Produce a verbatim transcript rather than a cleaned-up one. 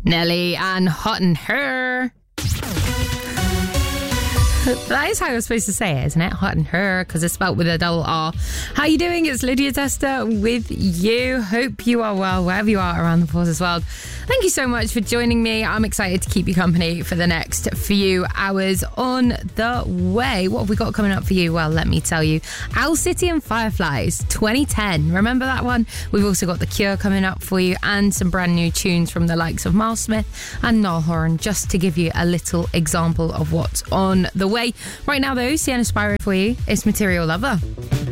Nelly and Hot in Her. That is how you're supposed to say it, isn't it? Hot in Her, because it's spelled with a double R. How you doing? It's Lydia Tester with you. Hope you are well, wherever you are around the Forces world. Thank you so much for joining me. I'm excited to keep you company for the next few hours on the way. What have we got coming up for you? Well, let me tell you. Owl City and Fireflies, twenty ten. Remember that one? We've also got The Cure coming up for you and some brand new tunes from the likes of Miles Smith and Niall Horan, just to give you a little example of what's on the way. Right now, though, Sienna Spyro for you. It's Material Lover.